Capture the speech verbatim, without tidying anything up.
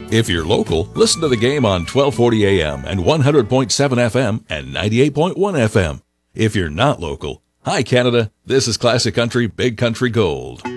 If you're local, listen to the game on twelve forty A M and one hundred point seven F M and ninety-eight point one F M. If you're not local, hi Canada, this is Classic Country Big Country Gold.